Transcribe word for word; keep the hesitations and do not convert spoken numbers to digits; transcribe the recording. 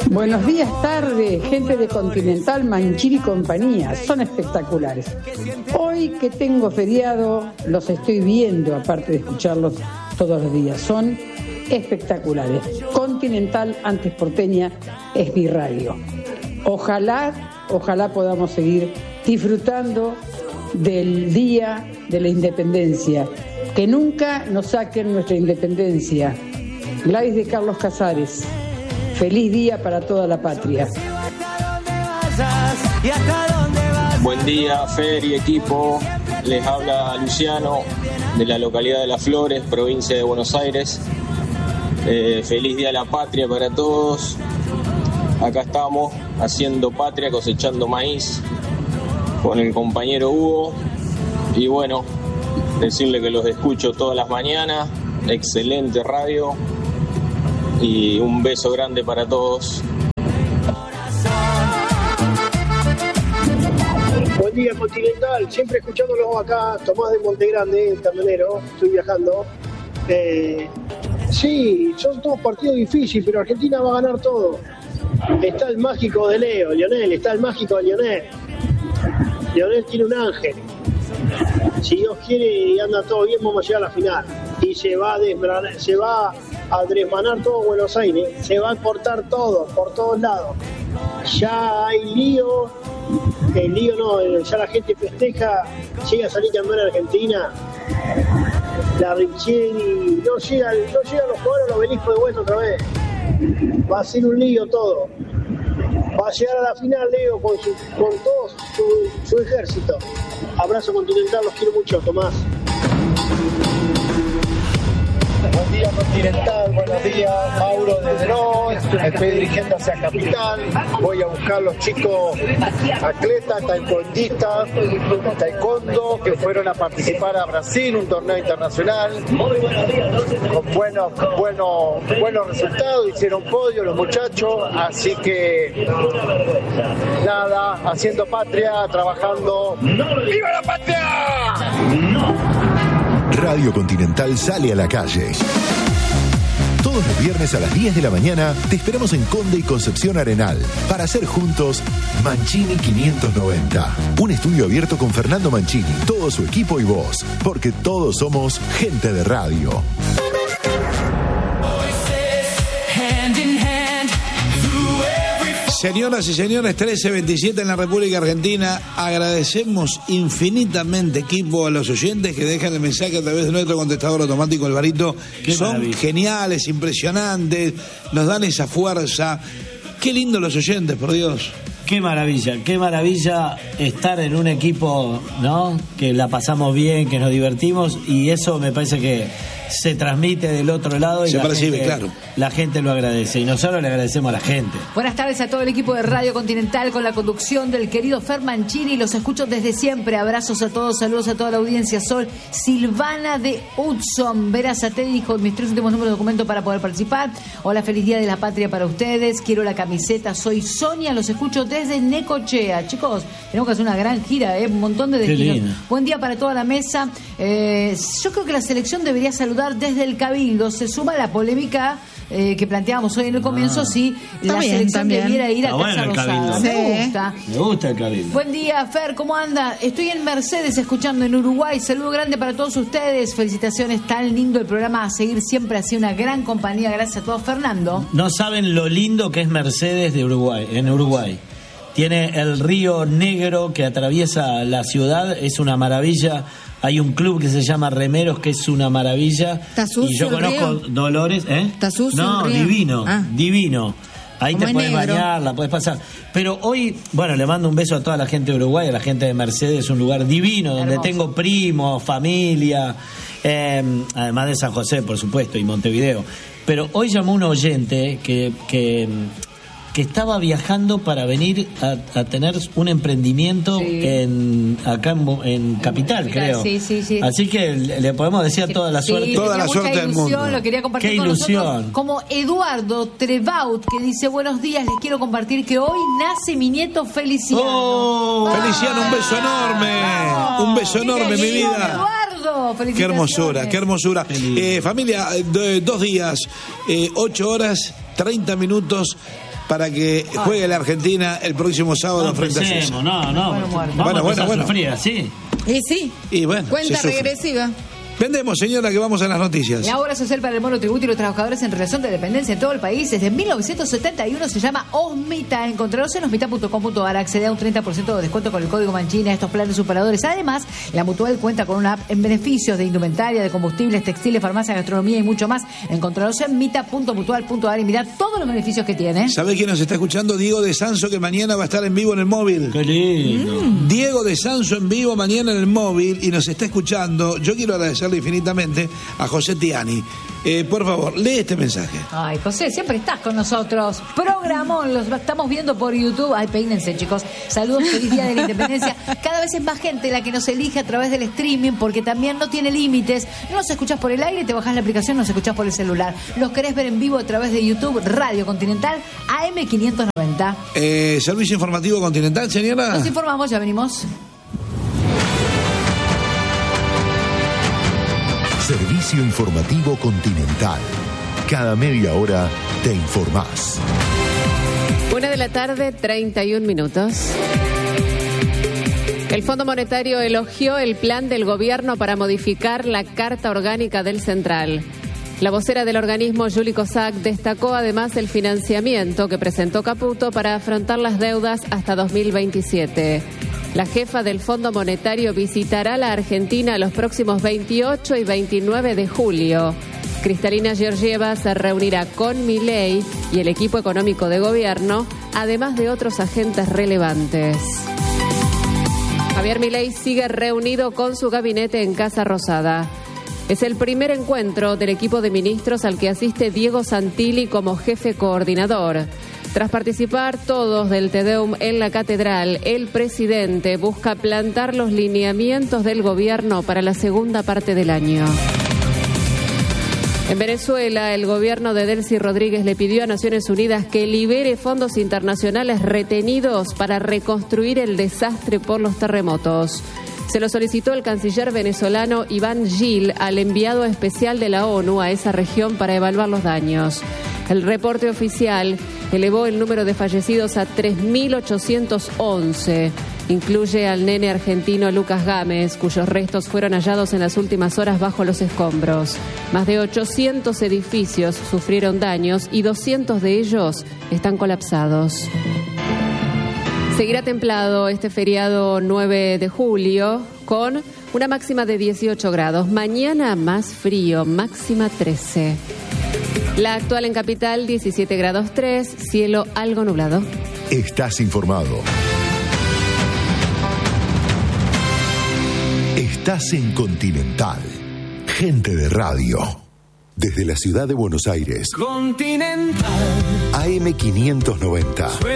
Buenos días, tarde, gente de Continental, Mancini y compañía, son espectaculares. Hoy que tengo feriado, los estoy viendo, aparte de escucharlos todos los días, son espectaculares. Continental, antes porteña, es mi radio. Ojalá, ojalá podamos seguir disfrutando del Día de la Independencia, que nunca nos saquen nuestra independencia. Gladys de Carlos Casares. Feliz día para toda la patria. Buen día, Fer y equipo. Les habla Luciano de la localidad de Las Flores, provincia de Buenos Aires. Eh, feliz día de la patria para todos. Acá estamos haciendo patria, cosechando maíz con el compañero Hugo. Y bueno, decirle que los escucho todas las mañanas. Excelente radio. Y un beso grande para todos. Buen día, Continental. Siempre escuchándolo acá, Tomás de Montegrande, el camionero. Estoy viajando. Eh, sí, son todos partidos difíciles, pero Argentina va a ganar todo. Está el mágico de Leo, Lionel. Está el mágico de Lionel. Lionel tiene un ángel. Si Dios quiere y anda todo bien, vamos a llegar a la final. Y se va a desbranar, se va a desmanar todo Buenos Aires, se va a cortar todo, por todos lados. Ya hay lío, el lío no, ya la gente festeja, llega a salir campeón en Argentina, la Richelli, no llega, no llegan los jugadores, los obeliscos de vuelta otra vez. Va a ser un lío todo. Va a llegar a la final, Leo, con, su, con todo su, su ejército. Abrazo Continental, los quiero mucho, Tomás. Buen día, Continental, buenos días, Mauro de Droz, me estoy dirigiendo hacia Capital, voy a buscar los chicos atletas, taekwondistas, taekwondo, que fueron a participar a Brasil, un torneo internacional, con buenos, buenos, buenos resultados, hicieron podio los muchachos, así que nada, haciendo patria, trabajando. ¡Viva la patria! Radio Continental sale a la calle. Todos los viernes a las diez de la mañana te esperamos en Conde y Concepción Arenal para hacer juntos Mancini quinientos noventa. Un estudio abierto con Fernando Mancini, todo su equipo y vos, porque todos somos gente de radio. Señoras y señores, trece veintisiete en la República Argentina. Agradecemos infinitamente, equipo, a los oyentes que dejan el mensaje a través de nuestro contestador automático Alvarito. Qué Son maravilla. Geniales, impresionantes, nos dan esa fuerza. Qué lindo los oyentes, por Dios. Qué maravilla, qué maravilla estar en un equipo, ¿no? Que la pasamos bien, que nos divertimos, y eso me parece que se transmite del otro lado y se la percibe, gente, claro. La gente lo agradece y nosotros le agradecemos a la gente. Buenas tardes a todo el equipo de Radio Continental con la conducción del querido Fer Mancini. Los escucho desde siempre. Abrazos a todos, saludos a toda la audiencia. Soy Silvana de Hudson. Verazate dijo mis tres últimos números de documento para poder participar. Hola, feliz día de la patria para ustedes. Quiero la camiseta. Soy Sonia, los escucho desde Necochea. Chicos, tenemos que hacer una gran gira, ¿eh? Un montón de destinos. Buen día para toda la mesa. Eh, yo creo que la selección debería saludar desde el Cabildo. Se suma la polémica eh, que planteábamos hoy en el comienzo, ah, si la bien, selección también. debiera ir a ah, Casa bueno, Rosada. Sí. Me gusta. Me gusta el Cabildo. Buen día, Fer, ¿cómo anda? Estoy en Mercedes escuchando en Uruguay. Saludo grande para todos ustedes. Felicitaciones, tan lindo el programa, a seguir siempre, así una gran compañía. Gracias a todos, Fernando. No saben lo lindo que es Mercedes de Uruguay, en Uruguay. Tiene el río Negro que atraviesa la ciudad, es una maravilla. Hay un club que se llama Remeros, que es una maravilla. ¿Está sucio y yo conozco el río? Dolores, ¿eh? ¿Está sucio No, el río? divino, ah. divino. Ahí Como te puedes negro. bañar, la puedes pasar. Pero hoy, bueno, le mando un beso a toda la gente de Uruguay, a la gente de Mercedes, un lugar divino, donde Hermoso. tengo primos, familia, eh, además de San José, por supuesto, y Montevideo. Pero hoy llamó un oyente que... que que estaba viajando para venir a, a tener un emprendimiento sí. en acá en, en Capital, creo. Sí, sí, sí. Así que le, le podemos decir toda la suerte. Sí, toda la suerte del mundo. Lo quería compartir Qué con ilusión. nosotros. Como Eduardo Trebaut, que dice: buenos días, les quiero compartir que hoy nace mi nieto Feliciano. Oh, ah, Feliciano, un beso enorme. Oh, un beso enorme, mi vida. Eduardo, qué hermosura, qué hermosura. Eh, familia, de, dos días, eh, ocho horas, treinta minutos. para que juegue la Argentina el próximo sábado no frente a Suecia. No, no, no. Bueno, Vamos bueno, a bueno, bueno. sufrir así. Y sí. Y bueno, cuenta se sufre. regresiva. Vendemos, señora, que vamos a las noticias. La obra social para el monotributo y los trabajadores en relación de dependencia en todo el país desde mil novecientos setenta y uno se llama Osmita. Encontraros en osmita punto com punto a r. Accede a un treinta por ciento de descuento con el código Mancini a estos planes superadores. Además, la Mutual cuenta con una app en beneficios de indumentaria, de combustibles, textiles, farmacia, gastronomía y mucho más. Encontraros en mita punto mutual punto a r y mirad todos los beneficios que tiene. ¿Sabe quién nos está escuchando? Diego de Sanso, que mañana va a estar en vivo en el móvil. Qué lindo. Mm. Diego de Sanso en vivo mañana en el móvil y nos está escuchando. Yo quiero agradecerle infinitamente a José Tiani. Eh, por favor, lee este mensaje. Ay, José, siempre estás con nosotros. Programón, los estamos viendo por YouTube. Ay, peínense, chicos. Saludos, feliz día de la independencia. Cada vez es más gente la que nos elige a través del streaming porque también no tiene límites. No nos escuchás por el aire, te bajás la aplicación, nos escuchás por el celular. Los querés ver en vivo a través de YouTube, Radio Continental, A M quinientos noventa. Eh, Servicio Informativo Continental, señora. Nos informamos, ya venimos. Servicio Informativo Continental. Cada media hora te informás. Una de la tarde, treinta y un minutos. El Fondo Monetario elogió el plan del gobierno para modificar la Carta Orgánica del Central. La vocera del organismo, Juli Kozak, destacó además el financiamiento que presentó Caputo para afrontar las deudas hasta dos mil veintisiete. La jefa del Fondo Monetario visitará la Argentina los próximos veintiocho y veintinueve de julio. Cristalina Georgieva se reunirá con Milei y el equipo económico de gobierno, además de otros agentes relevantes. Javier Milei sigue reunido con su gabinete en Casa Rosada. Es el primer encuentro del equipo de ministros al que asiste Diego Santilli como jefe coordinador. Tras participar todos del Te Deum en la catedral, el presidente busca plantar los lineamientos del gobierno para la segunda parte del año. En Venezuela, el gobierno de Delcy Rodríguez le pidió a Naciones Unidas que libere fondos internacionales retenidos para reconstruir el desastre por los terremotos. Se lo solicitó el canciller venezolano Iván Gil al enviado especial de la ONU a esa región para evaluar los daños. El reporte oficial elevó el número de fallecidos a tres mil ochocientos once. Incluye al nene argentino Lucas Gámez, cuyos restos fueron hallados en las últimas horas bajo los escombros. Más de ochocientos edificios sufrieron daños y doscientos de ellos están colapsados. Seguirá templado este feriado nueve de julio con una máxima de dieciocho grados. Mañana más frío, máxima trece. La actual en Capital, diecisiete grados tres, cielo algo nublado. Estás informado. Estás en Continental. Gente de radio. Desde la ciudad de Buenos Aires. Continental. A M quinientos noventa.